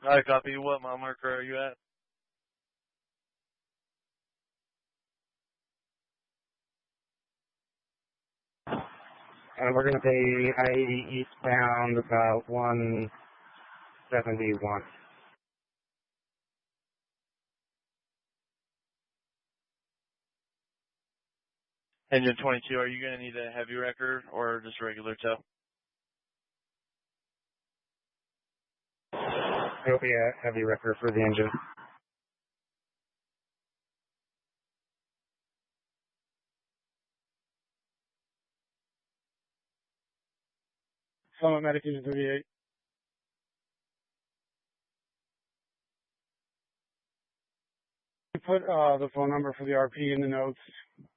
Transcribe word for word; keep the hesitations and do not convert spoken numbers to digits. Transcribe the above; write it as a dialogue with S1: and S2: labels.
S1: I copy. What mile marker are you at?
S2: And we're going to pay I eighty eastbound about one seventy-one.
S1: Engine twenty-two, are you going to need a heavy wrecker or just regular tow?
S2: It'll be a heavy wrecker for the engine.
S3: Summit Medication thirty-eight. Put uh, the phone number for the R P in the notes.